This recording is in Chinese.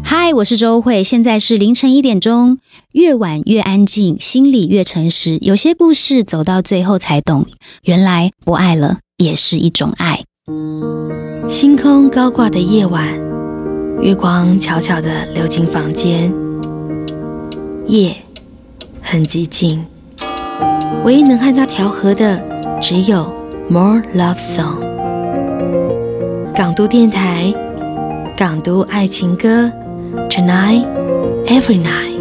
嗨，我是周慧，现在是凌晨1点钟。越晚越安静，心里越诚实。有些故事走到最后才懂，原来不爱了也是一种爱。 星空高挂的夜晚，月光悄悄地流进房间，夜很寂静，唯一能和它调和的只有 More Love Song。 港都电台，港都爱情歌， Tonight Every Night。